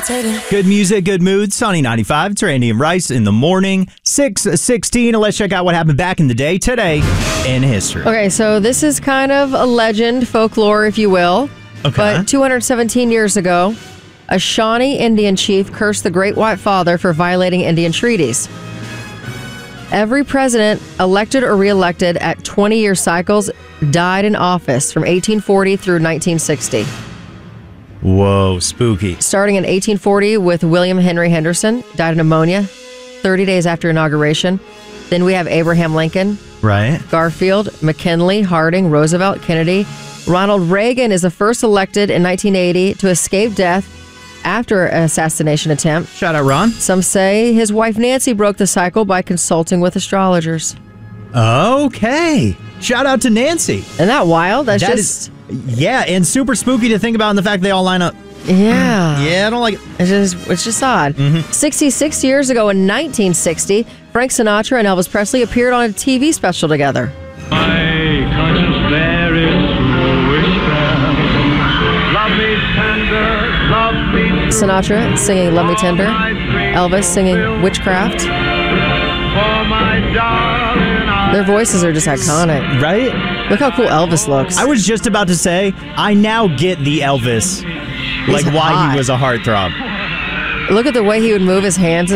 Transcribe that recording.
Good music, good mood. Sunny 95. It's Randy and Rice in the morning. 6:16. Let's check out what happened back in the day today in history. Okay, so this is kind of a legend, folklore, if you will. Okay. But 217 years ago, a Shawnee Indian chief cursed the Great White Father for violating Indian treaties. Every president, elected or reelected at 20-year cycles, died in office from 1840 through 1960. Whoa, spooky. Starting in 1840 with William Henry Henderson, died of pneumonia 30 days after inauguration. Then we have Abraham Lincoln, Right. Garfield, McKinley, Harding, Roosevelt, Kennedy. Ronald Reagan is the first elected in 1980 to escape death after an assassination attempt. Shout out, Ron. Some say his wife Nancy broke the cycle by consulting with astrologers. Okay. Shout out to Nancy. Isn't that wild? That's That just... Yeah, and super spooky to think about in the fact they all line up. Yeah. Yeah, I don't like it. It's just odd. 66 years ago in 1960, Frank Sinatra and Elvis Presley appeared on a TV special together. My conscience beareth through witchcraft. Love me tender, love me true. Sinatra singing Love Me Tender, Elvis singing Witchcraft. For my darling, Their voices are just iconic. Right? Look how cool Elvis looks. I was just about to say, I now get the Elvis, like why hot. he was a heartthrob. Look at the way he would move his hands